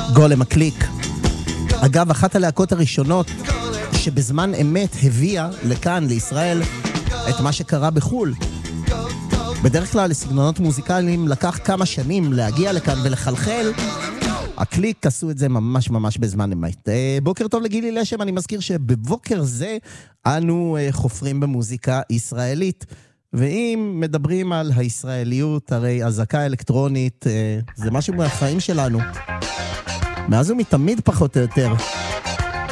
גולם הקליק. אגב, אחת הלהקות הראשונות שבזמן אמת הביאה לכאן, לישראל, את מה שקרה בחול. בדרך כלל לסגנונות מוזיקליים לקח כמה שנים להגיע לכאן ולחלחל. הקליק עשו את זה ממש ממש בזמן אמת. בוקר טוב לגילי לשם, אני מזכיר שבבוקר זה אנו חופרים במוזיקה ישראלית. ואם מדברים על הישראליות, הרי הזקה אלקטרונית זה משהו מהחיים שלנו. מאז ומתמיד פחות או יותר.